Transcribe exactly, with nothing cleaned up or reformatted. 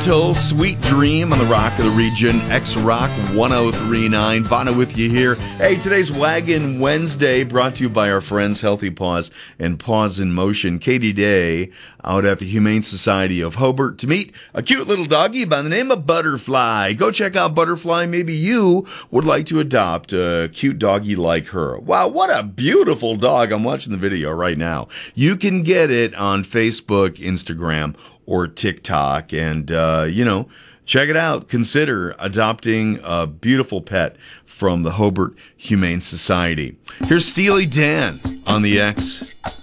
Total, Sweet Dream on the Rock of the Region, X-Rock one oh three point nine. Vana with you here. Hey, today's Wagon Wednesday brought to you by our friends Healthy Paws and Paws in Motion. Katie Day out at the Humane Society of Hobart to meet a cute little doggy by the name of Butterfly. Go check out Butterfly. Maybe you would like to adopt a cute doggy like her. Wow, what a beautiful dog. I'm watching the video right now. You can get it on Facebook, Instagram, or TikTok, and, uh, you know, check it out. Consider adopting a beautiful pet from the Hobart Humane Society. Here's Steely Dan on the X.